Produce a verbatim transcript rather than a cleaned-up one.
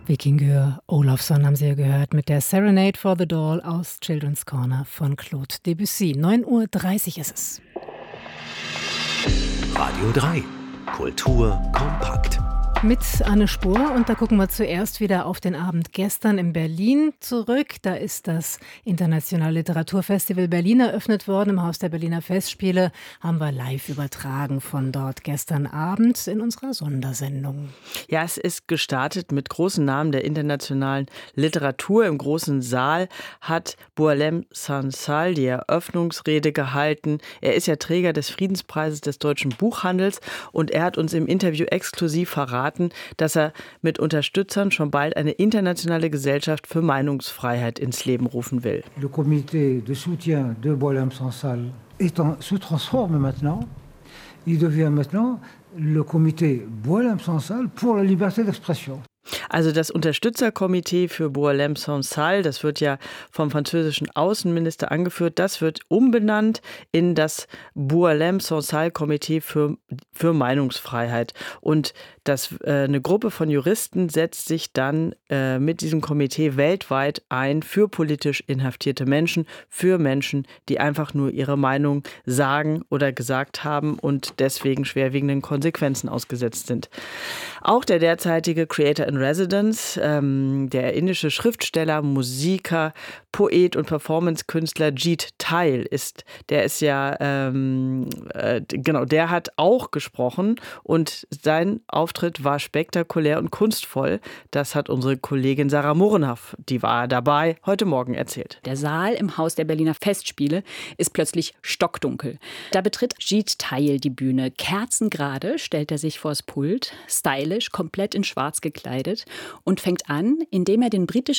Vikingur Olafsson haben Sie ja gehört mit der Serenade for the Doll aus Children's Corner von Claude Debussy. neun Uhr dreißig ist es. Radio drei. Kultur kompakt. Mit Anne Spohr, und da gucken wir zuerst wieder auf den Abend gestern in Berlin zurück. Da ist das Internationale Literaturfestival Berlin eröffnet worden. Im Haus der Berliner Festspiele haben wir live übertragen von dort gestern Abend in unserer Sondersendung. Ja, es ist gestartet mit großen Namen der internationalen Literatur. Im großen Saal hat Boualem Sansal die Eröffnungsrede gehalten. Er ist ja Träger des Friedenspreises des deutschen Buchhandels und er hat uns im Interview exklusiv verraten, dass er mit Unterstützern schon bald eine internationale Gesellschaft für Meinungsfreiheit ins Leben rufen will. Le comité de soutien de Boualem Sansal est en, se transforme maintenant. Il devient maintenant le comité Boualem Sansal pour la liberté d'expression. Also das Unterstützerkomitee für Boualem Sansal, das wird ja vom französischen Außenminister angeführt, das wird umbenannt in das Boualem Sansal Komitee für, für Meinungsfreiheit. Und das, äh, eine Gruppe von Juristen setzt sich dann äh, mit diesem Komitee weltweit ein für politisch inhaftierte Menschen, für Menschen, die einfach nur ihre Meinung sagen oder gesagt haben und deswegen schwerwiegenden Konsequenzen ausgesetzt sind. Auch der derzeitige Creator in Residence, ähm, der indische Schriftsteller, Musiker, Poet und Performancekünstler Jeet Thayil ist, der ist ja, ähm, äh, genau, der hat auch gesprochen und sein Auftritt war spektakulär und kunstvoll. Das hat unsere Kollegin Sarah Murrenhoff, die war dabei, heute Morgen erzählt. Der Saal im Haus der Berliner Festspiele ist plötzlich stockdunkel. Da betritt Jeet Thayil die Bühne. Kerzengerade stellt er sich vors Pult, stylisch, komplett in schwarz gekleidet und fängt an, indem er den britischen